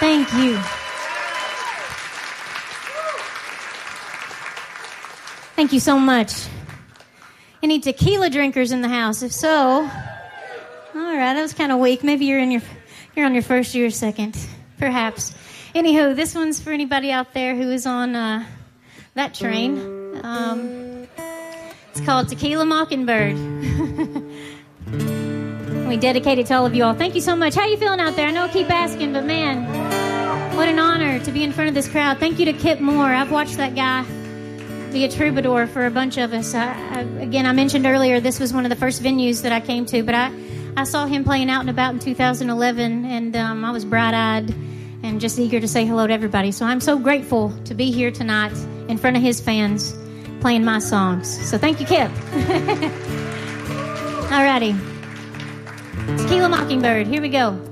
Thank you. Thank you so much. Any tequila drinkers in the house? If so, all right, that was kind of weak. Maybe you're on your first year or second, perhaps. Anywho, this one's for anybody out there who is on that train. It's called Tequila Mockingbird. We dedicate it to all of you all. Thank you so much. How you feeling out there? I know I keep asking, but man, what an honor to be in front of this crowd. Thank you to Kip Moore. I've watched that guy be a troubadour for a bunch of us. I mentioned earlier this was one of the first venues that I came to, but I saw him playing out and about in 2011, and I was bright-eyed and just eager to say hello to everybody. So I'm so grateful to be here tonight in front of his fans playing my songs. So thank you, Kip. All righty. Tequila Mockingbird. Here we go.